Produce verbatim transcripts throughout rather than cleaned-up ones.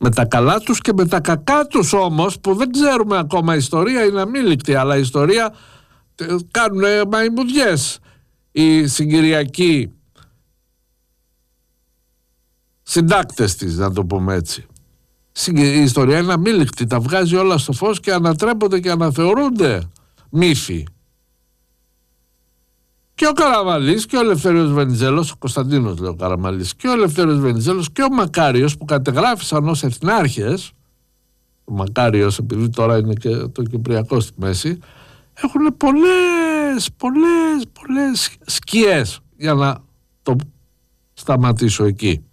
Με τα καλά τους και με τα κακά τους όμως, που δεν ξέρουμε ακόμα. Η ιστορία είναι αμήλικτη, αλλά η ιστορία κάνουν μαϊμουδιές οι συγκυριακοί συντάκτες της, να το πούμε έτσι. Η ιστορία είναι αμήλικτη, τα βγάζει όλα στο φως και ανατρέπονται και αναθεωρούνται μύθοι. Και ο Καραμαλής και ο Ελευθέριος Βενιζέλος, ο Κωνσταντίνος λέει ο Καραμαλής, και ο Ελευθέριος Βενιζέλος και ο Μακάριος, που κατεγράφησαν ως εθνάρχες, ο Μακάριος επειδή τώρα είναι και το Κυπριακό στη μέση, έχουν πολλές, πολλές, πολλές σκιές, για να το σταματήσω εκεί.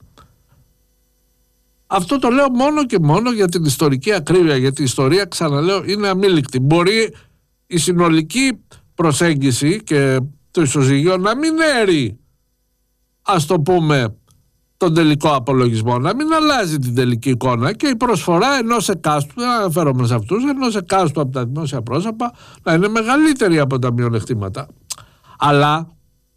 Αυτό το λέω μόνο και μόνο για την ιστορική ακρίβεια, γιατί η ιστορία, ξαναλέω, είναι αμήλικτη. Μπορεί η συνολική προσέγγιση και το ισοζύγιο να μην έρει, ας το πούμε, τον τελικό απολογισμό, να μην αλλάζει την τελική εικόνα, και η προσφορά ενός εκάστου, δεν αναφέρομαι σε αυτούς, ενός εκάστου από τα δημόσια πρόσωπα να είναι μεγαλύτερη από τα μειονεκτήματα. Αλλά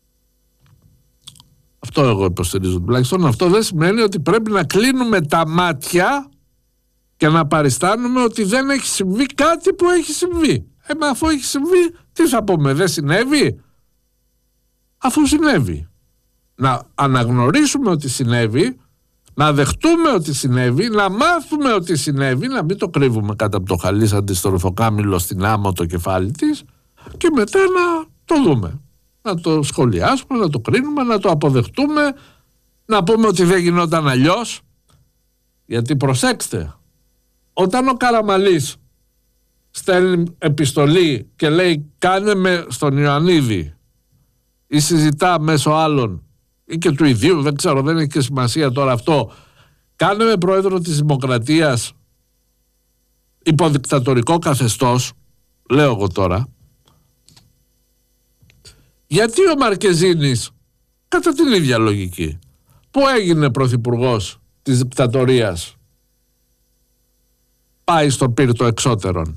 αυτό εγώ υποστηρίζω τουλάχιστον. Αυτό δεν σημαίνει ότι πρέπει να κλείνουμε τα μάτια και να παριστάνουμε ότι δεν έχει συμβεί κάτι που έχει συμβεί. Ε, μα αφού έχει συμβεί, τι θα πούμε, δεν συνέβη? Αφού συνέβη. Να αναγνωρίσουμε ότι συνέβη, να δεχτούμε ότι συνέβη, να μάθουμε ότι συνέβη, να μην το κρύβουμε κάτω από το χαλί σαν τη στο ρουφοκάμιλο στην άμμο το κεφάλι της, και μετά να το δούμε. Να το σχολιάσουμε, να το κρίνουμε, να το αποδεχτούμε, να πούμε ότι δεν γινόταν αλλιώς. Γιατί προσέξτε, όταν ο Καραμαλής στέλνει επιστολή και λέει κάνε με στον Ιωαννίδη ή συζητά μέσω άλλων ή και του ιδίου, δεν ξέρω, δεν έχει και σημασία τώρα αυτό, κάνε με πρόεδρο της Δημοκρατίας υποδικτατορικό καθεστώς, λέω εγώ τώρα, γιατί ο Μαρκεζίνης, κατά την ίδια λογική, που έγινε πρωθυπουργός της δικτατορίας, πάει στο πύρτο εξώτερων?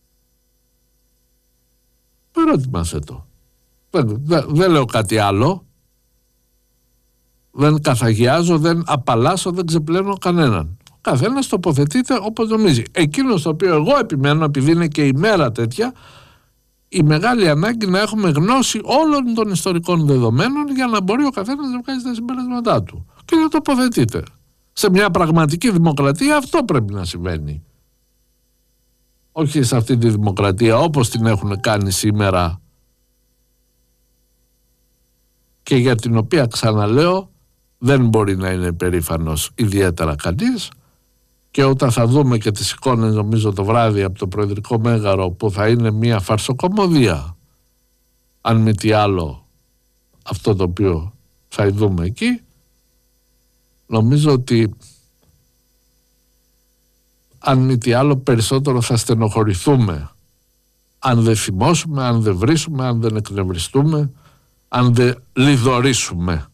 Ερώτημασέ το. Δεν, δεν, δεν λέω κάτι άλλο. Δεν καθαγιάζω, δεν απαλλάσσω, δεν ξεπλένω κανέναν. Ο καθένας τοποθετείται όπως νομίζει. Εκείνο το οποίο εγώ επιμένω, επειδή είναι και η μέρα τέτοια, η μεγάλη ανάγκη να έχουμε γνώση όλων των ιστορικών δεδομένων για να μπορεί ο καθένας να βγάζει τα συμπεράσματά του και να τοποθετείται. Σε μια πραγματική δημοκρατία αυτό πρέπει να συμβαίνει. Όχι σε αυτή τη δημοκρατία όπως την έχουν κάνει σήμερα και για την οποία, ξαναλέω, δεν μπορεί να είναι περήφανος ιδιαίτερα κανείς. Και όταν θα δούμε και τις εικόνες, νομίζω το βράδυ από το Προεδρικό Μέγαρο, που θα είναι μια φαρσοκομωδία, αν μη τι άλλο, αυτό το οποίο θα δούμε εκεί, νομίζω ότι αν μη τι άλλο περισσότερο θα στενοχωρηθούμε αν δεν θυμώσουμε, αν δεν βρίσουμε, αν δεν εκνευριστούμε, αν δεν λιδωρήσουμε.